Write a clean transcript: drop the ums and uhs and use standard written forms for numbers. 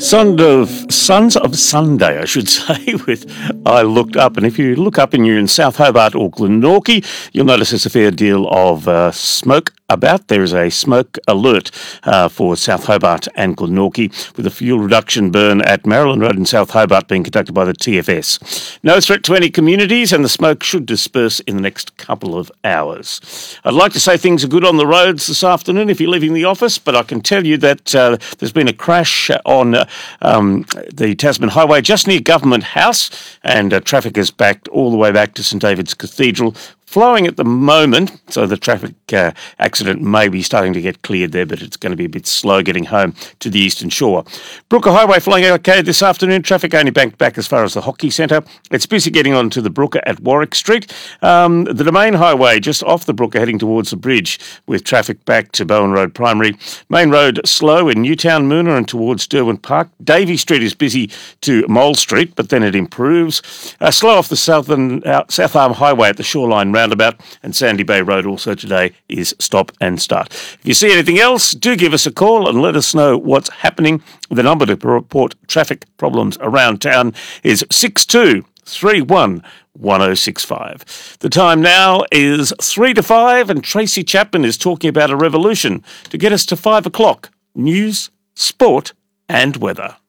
Sons of Sunday, I should say, with I Looked Up. And if you look up and you're in South Hobart or Glenorchy, you'll notice there's a fair deal of smoke about. There is a smoke alert for South Hobart and Glenorchy, with a fuel reduction burn at Maryland Road in South Hobart being conducted by the TFS. No threat to any communities, and the smoke should disperse in the next couple of hours. I'd like to say things are good on the roads this afternoon if you're leaving the office, but I can tell you that there's been a crash on the Tasman Highway just near Government House, and traffic is backed all the way back to St David's Cathedral. Flowing at the moment, so the traffic accident may be starting to get cleared there, but it's going to be a bit slow getting home to the Eastern Shore. Brooker Highway flowing okay this afternoon. Traffic only banked back as far as the Hockey Centre. It's busy getting on to the Brooker at Warwick Street. The Domain Highway just off the Brooker heading towards the bridge, with traffic back to Bowen Road Primary. Main Road slow in Newtown, Moona and towards Derwent Park. Davey Street is busy to Mole Street, but then it improves. Slow off the South Arm Highway at the Shoreline Roundabout, and Sandy Bay Road also today is stop and start. If you see anything else, do give us a call and let us know what's happening. The number to report traffic problems around town is 6231 1065. The time now is 3 to 5, and Tracy Chapman is talking about a revolution to get us to 5 o'clock. News, sport and weather.